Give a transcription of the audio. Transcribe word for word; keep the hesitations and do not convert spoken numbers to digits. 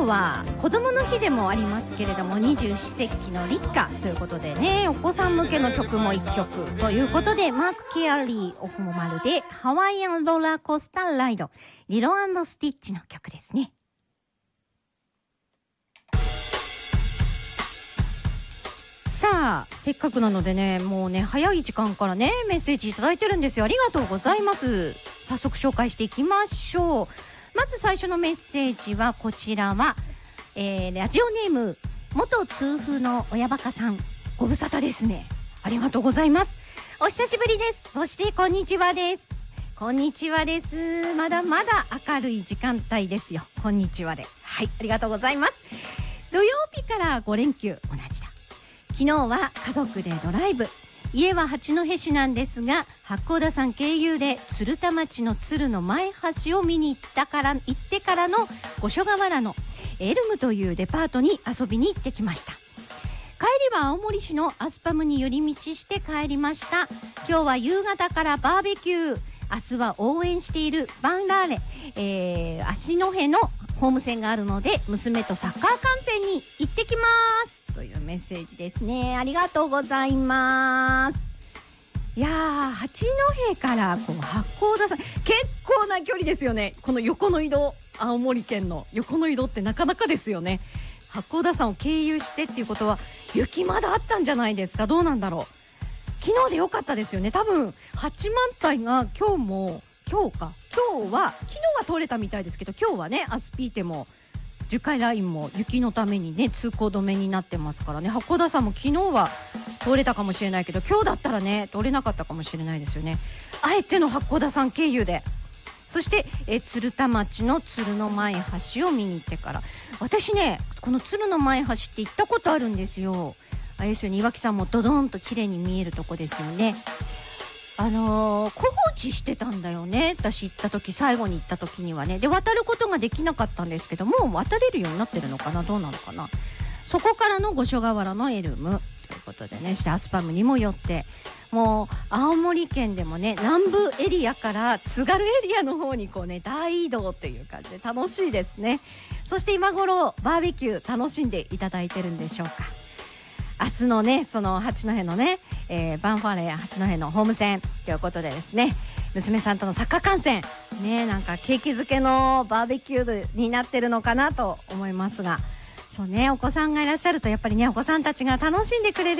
は子どもの日でもありますけれども、二十四節気の立夏ということでね、お子さん向けの曲もいっきょくということで、マーク・キアリー・オフモマルでハワイアンローラーコースターライド、リロ&スティッチの曲ですね。さあ、せっかくなのでね、もうね早い時間からねメッセージいただいてるんですよ。ありがとうございます。早速紹介していきましょう。まず最初のメッセージはこちらは、えー、ラジオネーム元痛風の親バカさん、ご無沙汰ですね。ありがとうございます。お久しぶりです。そしてこんにちはです。こんにちはです。まだまだ明るい時間帯ですよ。こんにちはで、はい、ありがとうございます。土曜日からご連休、同じだ。昨日は家族でドライブ、家は八戸市なんですが、八甲田山経由で鶴田町の鶴の前橋を見に行ったから行ってからの五所川原のエルムというデパートに遊びに行ってきました。帰りは青森市のアスパムに寄り道して帰りました。今日は夕方からバーベキュー、明日は応援しているバンラーレ、えー、芦戸のホーム戦があるので娘とサッカー観戦に行ってきますというメッセージですね。ありがとうございます。いやー、八戸からこう八甲田山、結構な距離ですよね。この横の移動、青森県の横の移動ってなかなかですよね。八甲田山を経由してっていうことは雪まだあったんじゃないですか。どうなんだろう。昨日でよかったですよね。多分八幡平が今日も今日か今日は昨日は通れたみたいですけど、今日はねアスピーテも樹海ラインも雪のためにね通行止めになってますからね。八甲田山も昨日は通れたかもしれないけど、今日だったらね通れなかったかもしれないですよね。あえての八甲田山経由で、そしてえ鶴田町の鶴の前橋を見に行ってから、私ねこの鶴の前橋って行ったことあるんですよ。あれですよね、岩木山もドドンと綺麗に見えるとこですよね。あのー、工事してたんだよね、私行った時、最後に行った時にはね。で渡ることができなかったんですけど、もう渡れるようになってるのかな、どうなのかな。そこからの五所川原のエルムということでね、してアスパムにも寄って、もう青森県でもね南部エリアから津軽エリアの方にこうね大移動っていう感じで楽しいですね。そして今頃バーベキュー楽しんでいただいてるんでしょうか。明日のねその八戸のね、えー、バンファレー八戸のホーム戦ということでですね、娘さんとのサッカー観戦ね、なんか景気づけのバーベキューになってるのかなと思いますが、そうね、お子さんがいらっしゃるとやっぱりねお子さんたちが楽しんでくれる